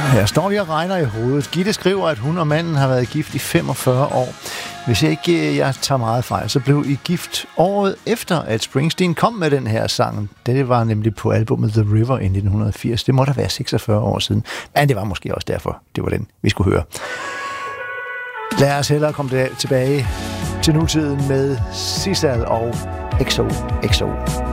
Jeg står lige og regner i hovedet. Gitte skriver, at hun og manden har været gift i 45 år. Hvis jeg tager meget fejl, så blev I gift året efter, at Springsteen kom med den her sang. Det var nemlig på albumet The River i 1980. Det må da være 46 år siden. Men det var måske også derfor, det var den, vi skulle høre. Lad os hellere komme tilbage til nutiden med Sissal og XOXO.